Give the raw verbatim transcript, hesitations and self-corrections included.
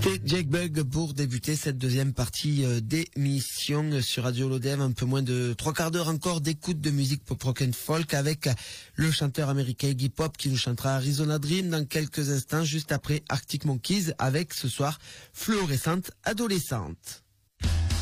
C'était Jake Bugg pour débuter cette deuxième partie d'émission sur Radio Lodève. Un peu moins de trois quarts d'heure encore d'écoute de musique pop rock and folk avec le chanteur américain Iggy Pop qui nous chantera Arizona Dream dans quelques instants, juste après Arctic Monkeys avec ce soir Fluorescente Adolescente.